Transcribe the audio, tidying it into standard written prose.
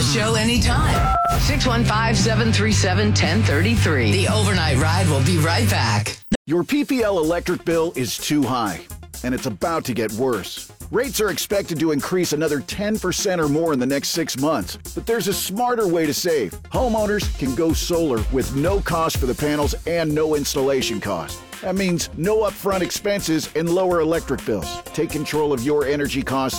the show anytime. 615-737-1033. The Overnight Ride will be right back. Your PPL electric bill is too high, and it's about to get worse. Rates are expected to increase another 10% or more in the next 6 months. But there's a smarter way to save. Homeowners can go solar with no cost for the panels and no installation cost. That means no upfront expenses and lower electric bills. Take control of your energy costs